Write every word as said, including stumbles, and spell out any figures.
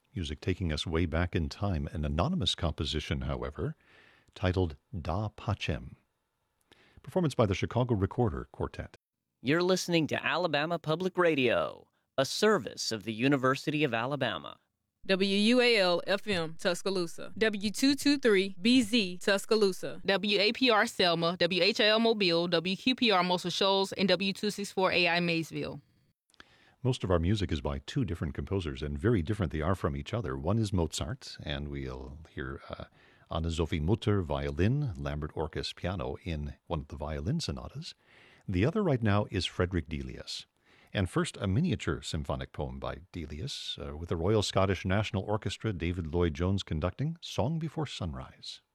Music taking us way back in time. An anonymous composition, however, titled Da Pacem. Performance by the Chicago Recorder Quartet. You're listening to Alabama Public Radio, a service of the University of Alabama. W U A L F M Tuscaloosa, W two twenty-three B Z Tuscaloosa, W A P R Selma, W H L Mobile, W Q P R Muscle Shoals, and W two sixty-four A I Maysville. Most of our music is by two different composers, and very different they are from each other. One is Mozart, and we'll hear uh, Anne-Sophie Mutter, violin, Lambert Orkes, piano in one of the violin sonatas. The other right now is Frederick Delius. And first, a miniature symphonic poem by Delius, uh, with the Royal Scottish National Orchestra, David Lloyd-Jones conducting, Song Before Sunrise.